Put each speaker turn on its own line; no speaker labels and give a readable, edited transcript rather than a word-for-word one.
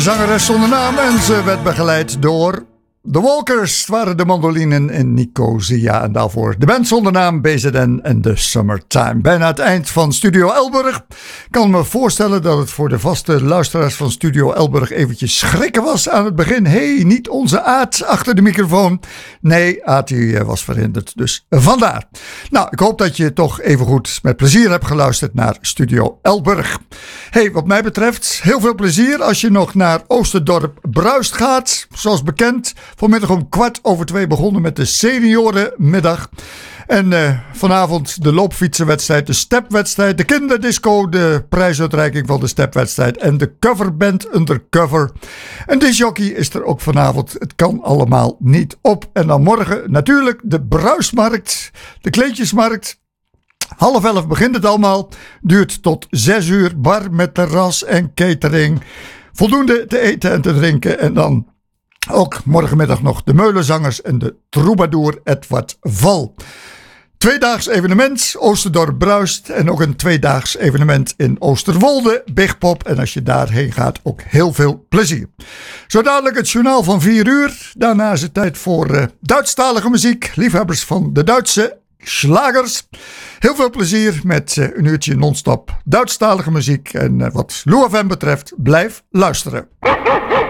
Zangeres zonder naam en ze werd begeleid door The Walkers. Het waren de mandolinen in Nicosia en daarvoor de band zonder naam BZN en The Summertime. Bijna het eind van Studio Elburg. Ik kan me voorstellen dat het voor de vaste luisteraars van Studio Elburg eventjes schrikken was aan het begin. Hey, niet onze Aad achter de microfoon. Nee, Aad die was verhinderd, dus vandaar. Nou, ik hoop dat je toch even goed met plezier hebt geluisterd naar Studio Elburg. Hey, wat mij betreft, heel veel plezier als je nog naar Oosterdorp Bruist gaat. Zoals bekend, vanmiddag om 2:15 begonnen met de seniorenmiddag. En vanavond de loopfietsenwedstrijd, de stepwedstrijd, de kinderdisco, de prijsuitreiking van de stepwedstrijd en de coverband Undercover. En discjockey is er ook vanavond. Het kan allemaal niet op. En dan morgen natuurlijk de Bruismarkt, de kleedjesmarkt. 10:30 begint het allemaal. Duurt tot 6:00. Bar met terras en catering. Voldoende te eten en te drinken. En dan ook morgenmiddag nog de Meulenzangers en de troubadour Edward Val. Tweedaags evenement, Oosterdorp Bruist. En ook een tweedaags evenement in Oosterwolde, Big Pop. En als je daarheen gaat, ook heel veel plezier. Zo dadelijk het journaal van 4:00. Daarna is het tijd voor Duitsstalige muziek. Liefhebbers van de Duitse slagers. Heel veel plezier met een uurtje non-stop Duitsstalige muziek. En wat Lou FM betreft, blijf luisteren.